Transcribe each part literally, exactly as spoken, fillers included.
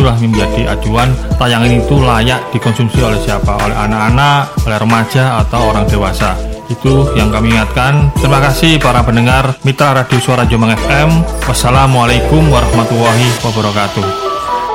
itulah menjadi acuan tayangan itu layak dikonsumsi oleh siapa, oleh anak-anak, oleh remaja, atau orang dewasa. Itu yang kami ingatkan. Terima kasih para pendengar Mitra Radio Suara Jombang F M. Wassalamualaikum warahmatullahi wabarakatuh.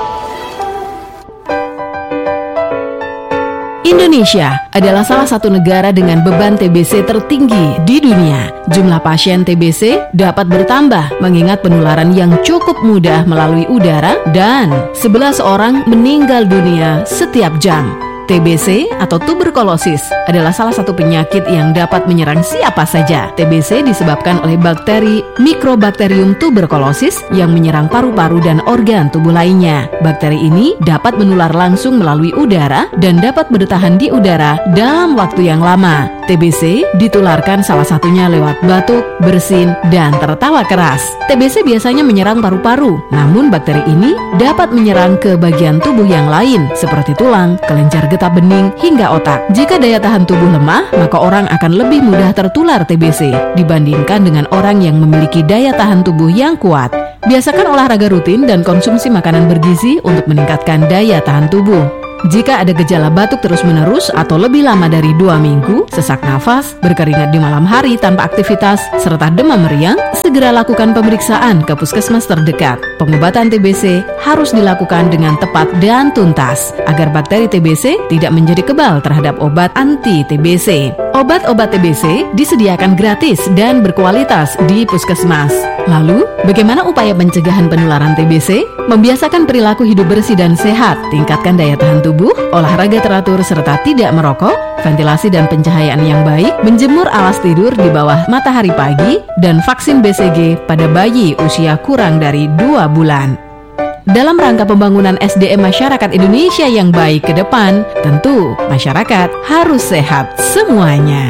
Indonesia adalah salah satu negara dengan beban T B C tertinggi di dunia. Jumlah pasien T B C dapat bertambah mengingat penularan yang cukup mudah melalui udara dan sebelas orang meninggal dunia setiap jam. T B C atau tuberkulosis adalah salah satu penyakit yang dapat menyerang siapa saja. T B C disebabkan oleh bakteri Mycobacterium tuberculosis yang menyerang paru-paru dan organ tubuh lainnya. Bakteri ini dapat menular langsung melalui udara dan dapat bertahan di udara dalam waktu yang lama. T B C ditularkan salah satunya lewat batuk, bersin, dan tertawa keras. T B C biasanya menyerang paru-paru, namun bakteri ini dapat menyerang ke bagian tubuh yang lain seperti tulang, kelenjar getah bening, hingga otak. Jika daya tahan tubuh lemah, maka orang akan lebih mudah tertular T B C dibandingkan dengan orang yang memiliki daya tahan tubuh yang kuat. Biasakan olahraga rutin dan konsumsi makanan bergizi untuk meningkatkan daya tahan tubuh. Jika ada gejala batuk terus-menerus atau lebih lama dari dua minggu, sesak nafas, berkeringat di malam hari tanpa aktivitas, serta demam meriang, segera lakukan pemeriksaan ke puskesmas terdekat. Pengobatan T B C harus dilakukan dengan tepat dan tuntas, agar bakteri T B C tidak menjadi kebal terhadap obat anti-T B C. Obat-obat T B C disediakan gratis dan berkualitas di puskesmas. Lalu, bagaimana upaya pencegahan penularan T B C? Membiasakan perilaku hidup bersih dan sehat, tingkatkan daya tahan tubuh, olahraga teratur serta tidak merokok, ventilasi dan pencahayaan yang baik, menjemur alas tidur di bawah matahari pagi, dan vaksin B C G pada bayi usia kurang dari dua bulan. Dalam rangka pembangunan S D M masyarakat Indonesia yang baik ke depan, tentu masyarakat harus sehat semuanya.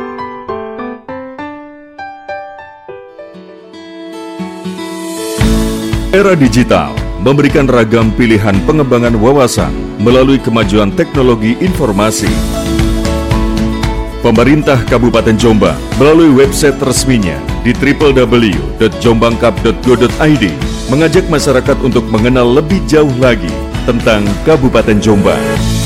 Era digital memberikan ragam pilihan pengembangan wawasan melalui kemajuan teknologi informasi. Pemerintah Kabupaten Jombang melalui website resminya di w w w dot jombangkap dot go dot i d mengajak masyarakat untuk mengenal lebih jauh lagi tentang Kabupaten Jombang.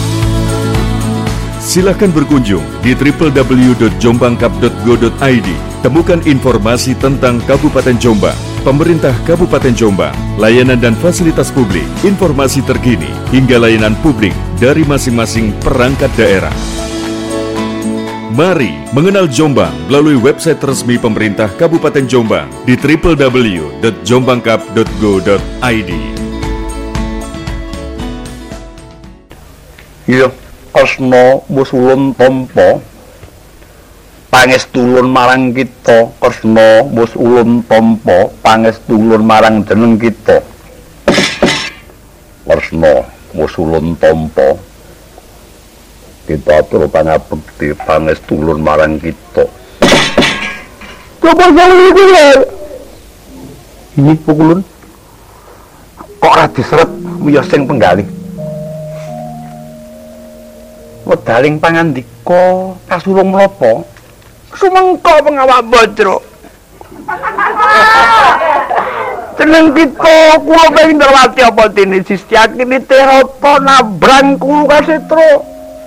Silakan berkunjung di w w w dot jombangkap dot go dot i d. Temukan informasi tentang Kabupaten Jombang, Pemerintah Kabupaten Jombang, layanan dan fasilitas publik, informasi terkini, hingga layanan publik dari masing-masing perangkat daerah. Mari mengenal Jombang melalui website resmi Pemerintah Kabupaten Jombang di w w w dot jombangkap dot go dot i d. Iya, Kresna wis ulun tampa pangestulun marang kita. Kresna wis ulun tampa pangestulun marang jeneng kita. Kresna wis ulun tampa kita atur pangabekti pangestulun marang kita. Coba jalan iki lho. Ini pukulun kok ora diseret miyos sing penggalih. Wedaling pangandika kasulung menapa? Sumengko pengawak Bajra. Jeneng kita kula pengin Darwati apa dene Sistyakini Terata nabrang kulo kasetra.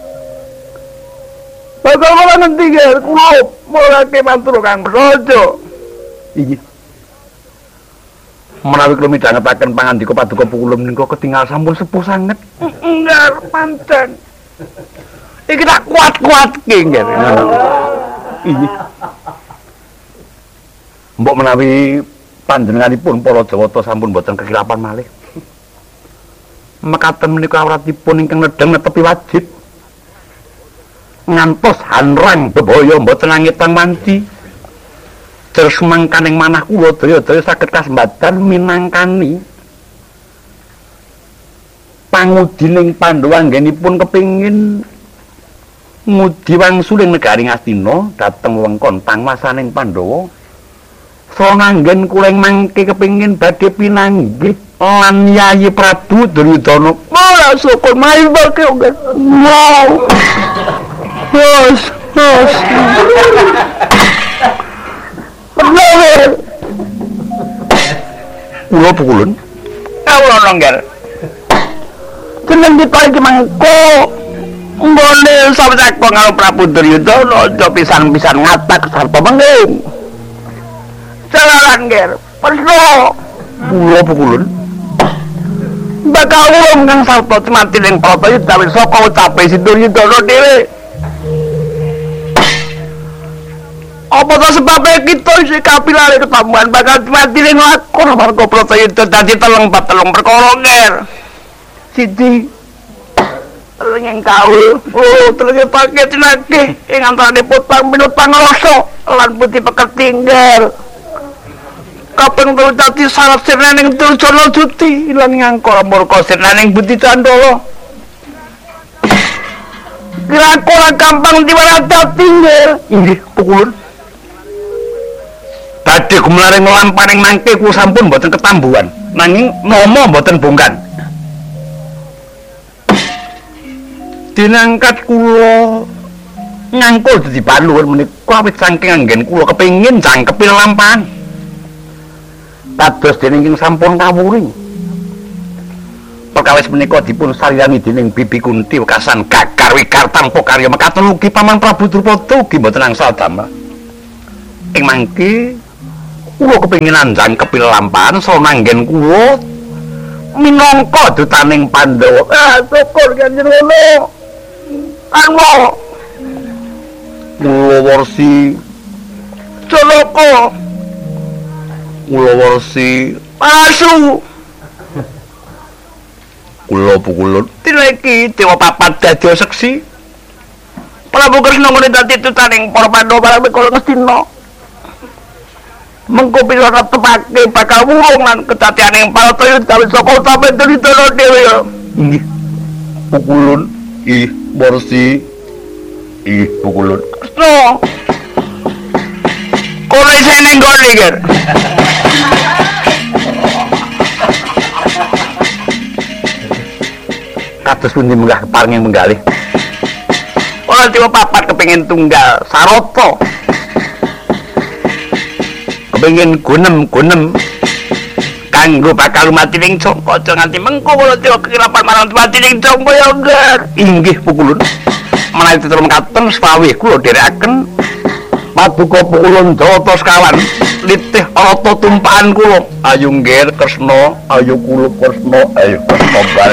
Bakal kula ngendi nggih kula mulake matur Kang Raja. Iki. Menawi kula midhangetaken pangandika paduka pukulum nika ketingal sampun sepuh sanget. Enggak pancen. Iki tak kuat-kuatke nggih. Iki. Mbok menawi panjenenganipun para Jawata sampun boten kekilapan malih. Mekaten menika awratipun ingkang nedheng netepi wajib. Ngantos hanrang bebaya mboten angetang manci. Terus mangkaning manah kula daya-daya saged kasembatan minangkani pangudining Pandhawa anggenipun kepingin ngudi wangsuling negari Ngastina dhateng wewengkon pangwasaning Pandhawa. Sonanggen kuleng mangke kepingin badhe pinanggih lan Yayi Prabu Duryudana. Ora sukun main bake nggih. Wow. Bos, bos. Bener. Kula pukulun. Kawula nonggal. ning kita iki mangko nggone sawetara karo Prabu Duryudana aja pisan-pisan ngatak sarta menging jalaran ger perso kula pukulun bakal ulung kang sarta mati ning Pratayuda wis saka ucape si Duryudana dhewe apa to sebabnya kita isi kapilare ketambuhan bakal mati ning lakon marga Pratayuda dadi telung pat telung perkara nger siji telung ing kawul oh telung paket nake ing antarané putang minut pangrasa lan putih peketinggal kaping telu dadi syarat sirnaning Duryudana Juti lan ngangkara murka sirnaning Budi Candala kira-kira gampang diwarata tinggal inggih pukulun badhe gumlaring lampaning mangke ku sampun mboten ketambuhan nanging nama mboten bongkan dinangkat kula ngangkul dadi paluhur menika awit saking anggen kula kepengin jangkepi lampahan kados dening ing sampun kawuring perkawis menika dipun sariyani dening Bibi Kunti wekasan gagar wikar tanpa karya mekaten ugi Paman Prabu Drupada ugi mboten angsal damel ing mangke kula kepengin jangkepi lampahan saha nanggen kula minangka dutaning Pandhawa ah syukur Kanjeng Rama Angmo kula warsi Janaka kula warsi Asu kula pukulun tileki dewa papat dadi seksi Prabu Kresna ngene dadi tutaning para Pandhawa barang kala Ngastina mengko bisa tepake bakal wurung lan kedadianing Pratayuda wis saka ucape Duryudana dhewe inggih pukulun ih warsi ih pukulun Kresna kono isih ning gone ger kados pundi munggah keparing menggalih ora dewa papat kepengin tunggal sarata kepengin gunem-gunem kanggo bakal mati ning Jangka aja nganti mengko kula dewa kekilapan marang mati ning Jangka ya ger inggih pukulun menawi tetep mekaten sawih kula dherekaken paduka pukulun Jawata sekawan litih rata tumpakan kula ayo nger Kresna ayo kula Kresna ayo Kresna